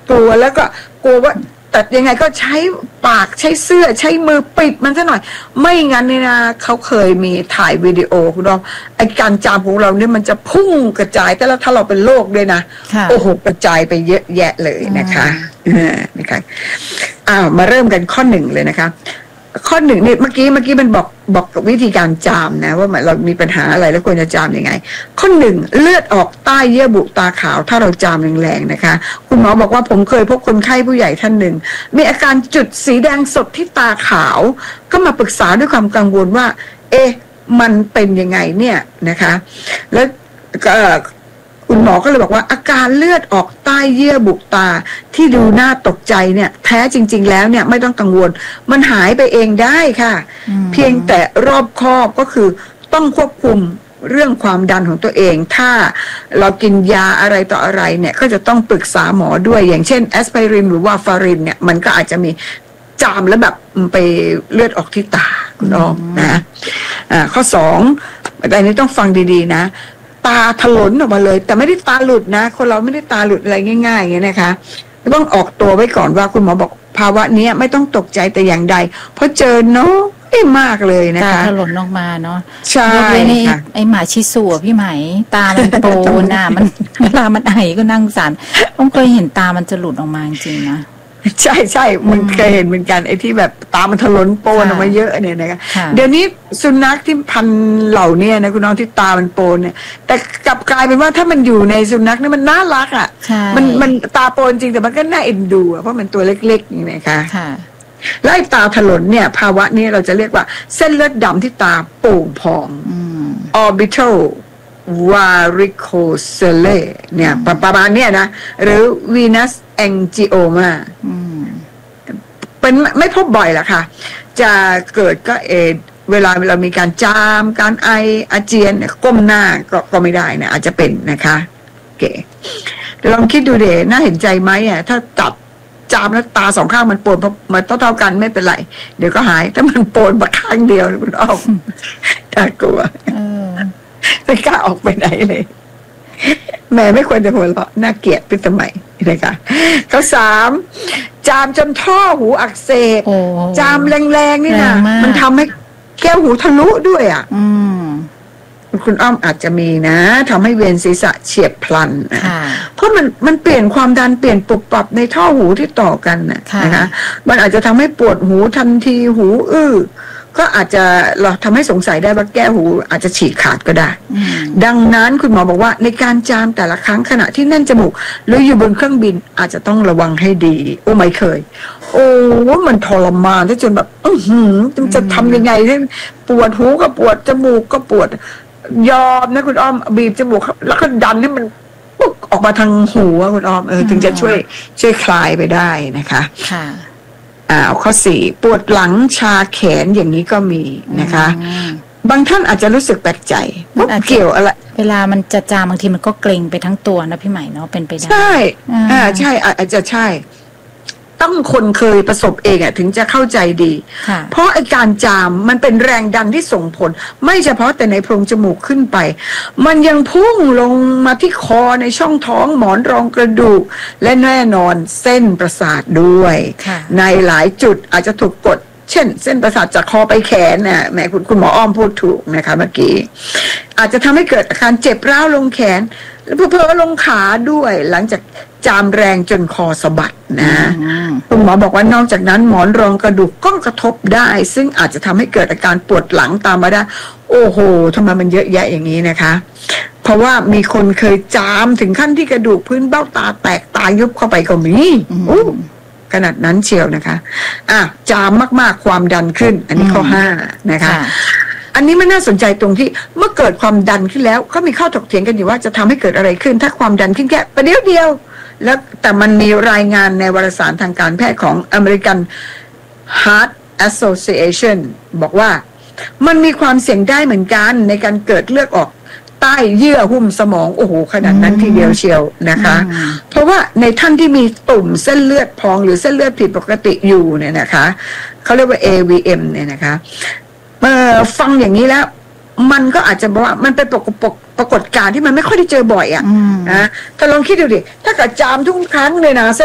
กลัวแล้วก็กลัวว่าแต่ยังไงก็ใช้ปากใช้เสื้อใช้มือปิดมันซะหน่อยไม่งั้นเนี่ยนะเขาเคยมีถ่ายวิดีโอคุณน้องไอการจามของเราเนี่ยมันจะพุ่งกระจายแต่แล้วถ้าเราเป็นโรคด้วยนะโอ้โหกระจายไปเยอะแยะเลยนะคะนะคะมาเริ่มกันข้อหนึ่งเลยนะคะข้อหนึ่งนี่เมื่อกี้มันบอกวิธีการจามนะว่าเรามีปัญหาอะไรแล้วควรจะจามยังไงข้อหนึ่งเลือดออกใต้เยื่อบุตาขาวถ้าเราจามแรงๆนะคะคุณหมอบอกว่าผมเคยพบคนไข้ผู้ใหญ่ท่านหนึ่งมีอาการจุดสีแดงสดที่ตาขาวก็มาปรึกษาด้วยความกังวลว่ามันเป็นยังไงเนี่ยนะคะแล้วคุณหมอก็เลยบอกว่าอาการเลือดออกใต้เยื่อบุตาที่ดูน่าตกใจเนี่ยแท้จริงๆแล้วเนี่ยไม่ต้องกังวลมันหายไปเองได้ค่ะเพียงแต่รอบคอบก็คือต้องควบคุมเรื่องความดันของตัวเองถ้าเรากินยาอะไรต่ออะไรเนี่ยก็จะต้องปรึกษาหมอด้วยอย่างเช่นแอสไพรินหรือว่าฟารินเนี่ยมันก็อาจจะมีจามแล้วแบบไปเลือดออกที่ตาคุณอ้อมนะข้อ2แต่อันนี้ต้องฟังดีๆนะตาถลนออกมาเลยแต่ไม่ได้ตาหลุดนะคนเราไม่ได้ตาหลุดอะไรง่ายๆอย่างนี้นะคะต้องออกตัวไว้ก่อนว่าคุณหมอบอกภาวะนี้ไม่ต้องตกใจแต่อย่างใดเพราะเจอเนาะมากเลยนะคะตาถลนออกมาเนาะใช่ค่ะไอหมาชิสุพี่ไหมตามันโปนน่ะมันเวลามันไอก็นั่งสั่นต้องเคยเห็นตามันจะหลุดออกมาจริงๆนะใช่มันเคยเห็นเหมือนกันไอ้ที่แบบตามันถลนโปนออกมาเยอะเนี่ยนะคะเดี๋ยวนี้สุนัขที่พันเหล่านี้นะคุณน้องที่ตามันโปนเนี่ยแต่กลับกลายเป็นว่าถ้ามันอยู่ในสุนัขนี่มันน่ารักอ่ะมันตาโปนจริงแต่มันก็น่าเอ็นดูเพราะมันตัวเล็กๆนี่นะคะแล้วไอ้ตาถลนเนี่ยภาวะนี้เราจะเรียกว่าเส้นเลือดดำที่ตาโป่งพอง orbital varicocele เนี่ยประมาณเนี้ยนะหรือ venous angioma เป็นไม่พบบ่อยหรอกค่ะจะเกิดก็เวลาเรามีการจามการไออาเจียนก้มหน้าก็ไม่ได้นะอาจจะเป็นนะคะโอเคลองคิดดูเดน่าเห็นใจไหมถ้าจับจามแล้วตาสองข้างมันโปนมันเท่ากันไม่เป็นไรเดี๋ยวก็หายถ้ามันโปนมาข้างเดียวคุณอ้อมน่ากลัวไม่กล้าออกไปไหนเลยแม่ไม่ควรจะหัวเราะน่าเกลียดเป็นสมัยนะคะข้อ3จามจนท่อหูอักเสบจามแรงๆนี่นะมันทำให้แก้วหูทะลุด้วยคุณอ้อมอาจจะมีนะทำให้เวียนศีรษะเฉียบพลันเพราะมันเปลี่ยนความดันเปลี่ยนปุบปับในท่อหูที่ต่อกันนะคะมันอาจจะทำให้ปวดหูทันทีหูอื้อก็อาจจะเราทำให้สงสัยได้ว่าแก้วหูอาจจะฉีกขาดก็ได้ดังนั้นคุณหมอบอกว่าในการจามแต่ละครั้งขณะที่แน่นจมูกหรืออยู่บนเครื่องบินอาจจะต้องระวังให้ดีโอ้ไม่เคยโอ้มันทรมานจนแบบจะทำยังไงให้ปวดหูก็ปวดจมูกก็ปวดยอมนะคุณอ้อมบีบจมูกแล้วก็ดันให้มันปุ๊บออกมาทางหูคุณอ้อมถึงจะช่วยคลายไปได้นะคะข้อ4ปวดหลังชาแขนอย่างนี้ก็มีนะคะบางท่านอาจจะรู้สึกแปลกใจว่าเกี่ยวอะไรเวลามันจะจามบางทีมันก็เกร็งไปทั้งตัวนะพี่ใหม่เนาะเป็นไปได้ใช่ใช่อาจจะใช่ต้องคนเคยประสบเองถึงจะเข้าใจดีเพราะไอ้การจามมันเป็นแรงดันที่ส่งผลไม่เฉพาะแต่ในโพรงจมูกขึ้นไปมันยังพุ่งลงมาที่คอในช่องท้องหมอนรองกระดูกและแน่นอนเส้นประสาทด้วยในหลายจุดอาจจะถูกกดเช่นเส้นประสาทจากคอไปแขนน่ะแม่คุณหมออ้อมพูดถูกนะคะเมื่อกี้อาจจะทำให้เกิดอาการเจ็บร้าวลงแขนแล้วเพิ่มลงขาด้วยหลังจากจามแรงจนคอสะบัดนะคุณหมอบอกว่านอกจากนั้นหมอนรองกระดูกก็กระทบได้ซึ่งอาจจะทำให้เกิดอาการปวดหลังตามมาได้โอ้โหทำไมมันเยอะแยะอย่างนี้นะคะเพราะว่ามีคนเคยจามถึงขั้นที่กระดูกพื้นเบ้าตาแตกตายุบเข้าไปก็มีขนาดนั้นเชียวนะคะจามมากๆความดันขึ้นอันนี้ข้อ5นะคะอันนี้มันน่าสนใจตรงที่เมื่อเกิดความดันขึ้นแล้วก็มีข้อถกเถียงกันอยู่ว่าจะทำให้เกิดอะไรขึ้นถ้าความดันขึ้นแค่ประเดียวแล้วแต่มันมีรายงานในวารสารทางการแพทย์ของ American Heart Association บอกว่ามันมีความเสี่ยงได้เหมือนกันในการเกิดเลือดออกใต้เยื่อหุ้มสมองโอ้โหขนาดนั้นทีเดียวเชียวนะคะเพราะว่าในท่านที่มีตุ่มเส้นเลือดพองหรือเส้นเลือดผิดปกติอยู่เนี่ยนะคะเขาเรียกว่า AVM เนี่ยนะคะฟังอย่างนี้แล้วมันก็อาจจะบอกว่ามันเป็นปรากฏการณ์ที่มันไม่ค่อยได้เจอบ่อยนะถ้าลองคิดดูดิถ้าเกิดจามทุกครั้งเลยนะ